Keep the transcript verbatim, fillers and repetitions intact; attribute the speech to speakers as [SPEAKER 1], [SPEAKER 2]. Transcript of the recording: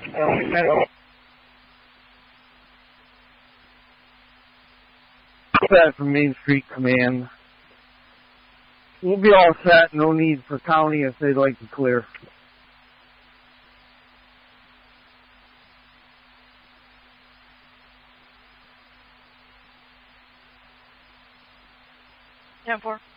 [SPEAKER 1] That from Main Street Command. We'll be all set. No need for county if they'd like to clear.
[SPEAKER 2] ten four.